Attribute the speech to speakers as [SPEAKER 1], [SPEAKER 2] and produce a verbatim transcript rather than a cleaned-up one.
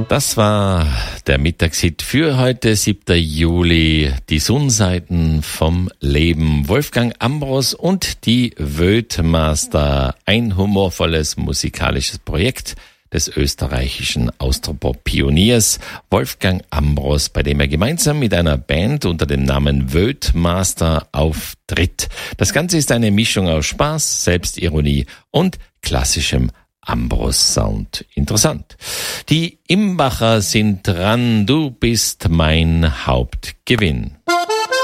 [SPEAKER 1] Das war der Mittagshit für heute, siebter Juli. Die Sonnenseiten vom Leben. Wolfgang Ambros und die Wötmaster. Ein humorvolles musikalisches Projekt des österreichischen Austropop-Pioniers Wolfgang Ambros, bei dem er gemeinsam mit einer Band unter dem Namen Wötmaster auftritt. Das Ganze ist eine Mischung aus Spaß, Selbstironie und klassischem Ambros-Sound. Interessant. Die Imbacher sind dran, du bist mein Hauptgewinn.